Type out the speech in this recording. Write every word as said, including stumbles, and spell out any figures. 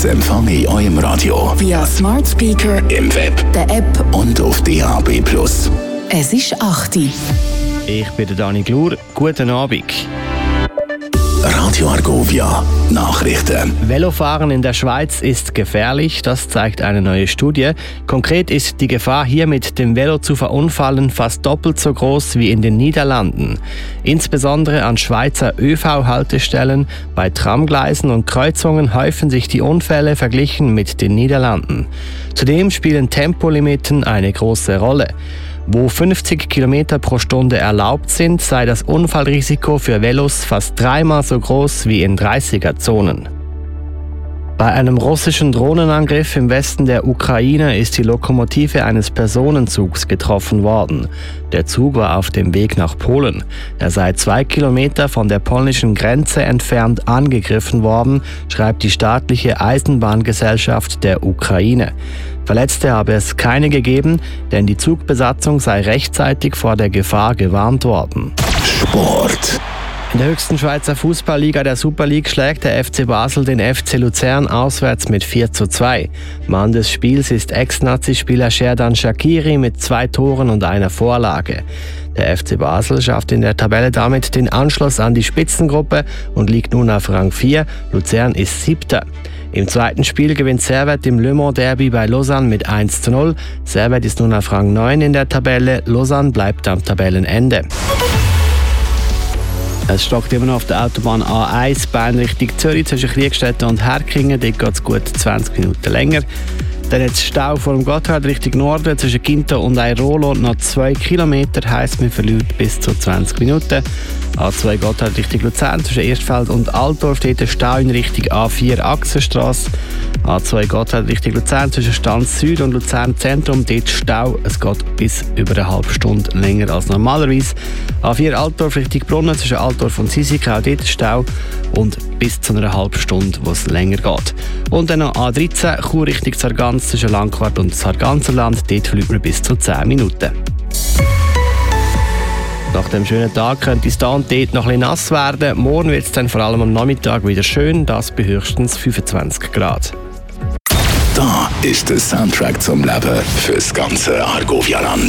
empfange ich auch im Radio. Via Smart Speaker, Im Web der App und auf D A B plus. Es ist acht Uhr. Ich bin der Dani Glur. Guten Abend. Radio Argovia Nachrichten. Velofahren in der Schweiz ist gefährlich, das zeigt eine neue Studie. Konkret ist die Gefahr, hier mit dem Velo zu verunfallen, fast doppelt so groß wie in den Niederlanden. Insbesondere an Schweizer ÖV-Haltestellen, bei Tramgleisen und Kreuzungen häufen sich die Unfälle verglichen mit den Niederlanden. Zudem spielen Tempolimiten eine große Rolle. Wo fünfzig Kilometer pro Stunde erlaubt sind, sei das Unfallrisiko für Velos fast dreimal so groß wie in dreißiger-Zonen. Bei einem russischen Drohnenangriff im Westen der Ukraine ist die Lokomotive eines Personenzugs getroffen worden. Der Zug war auf dem Weg nach Polen. Er sei zwei Kilometer von der polnischen Grenze entfernt angegriffen worden, schreibt die staatliche Eisenbahngesellschaft der Ukraine. Verletzte habe es keine gegeben, denn die Zugbesatzung sei rechtzeitig vor der Gefahr gewarnt worden. Sport. In der höchsten Schweizer Fußballliga, der Super League, schlägt der F C Basel den F C Luzern auswärts mit vier zu zwei. Mann des Spiels ist Ex-Nazi-Spieler Xherdan Shaqiri mit zwei Toren und einer Vorlage. Der F C Basel schafft in der Tabelle damit den Anschluss an die Spitzengruppe und liegt nun auf Rang vier. Luzern ist Siebter. Im zweiten Spiel gewinnt Servette im Le Mans Derby bei Lausanne mit eins zu null. Servette ist nun auf Rang neun in der Tabelle. Lausanne bleibt am Tabellenende. Es stockt immer noch auf der Autobahn A eins, Bern Richtung Zürich, zwischen Kriegstetten und Herkingen. Dort geht es gut zwanzig Minuten länger. Dann hat es Stau vor dem Gotthard Richtung Norden, zwischen Quinto und Airolo noch zwei Kilometer, heisst, man verliert bis zu zwanzig Minuten. A zwei Gotthard Richtung Luzern, zwischen Erstfeld und Altdorf, dort ein Stau in Richtung A vier Achsenstrasse. A zwei Gotthard Richtung Luzern, zwischen Stanz Süd und Luzern Zentrum, dort Stau. Es geht bis über eine halbe Stunde länger als normalerweise. A vier Altdorf Richtung Brunnen, zwischen Altdorf und Sisik, auch dort Stau. Und bis zu einer halben Stunde, wo es länger geht. Und dann noch A dreizehn, Chur Richtung Sargans, zwischen Langquart und Sarganserland, dort verliert man bis zu zehn Minuten. Nach dem schönen Tag könnte es da und dort noch ein bisschen nass werden. Morgen wird es dann vor allem am Nachmittag wieder schön, das bei höchstens fünfundzwanzig Grad. Da ist der Soundtrack zum Leben fürs ganze Argovia-Land.